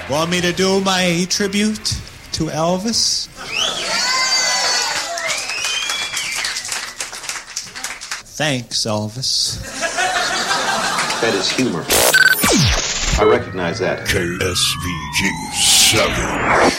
Want me to do my tribute to Elvis? Thanks, Elvis. That is humor. I recognize that. KSVG 7.